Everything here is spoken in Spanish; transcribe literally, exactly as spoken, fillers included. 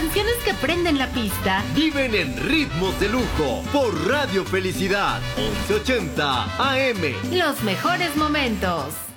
canciones que prenden la pista viven en ritmos de lujo por Radio Felicidad once ochenta A M. Los mejores momentos.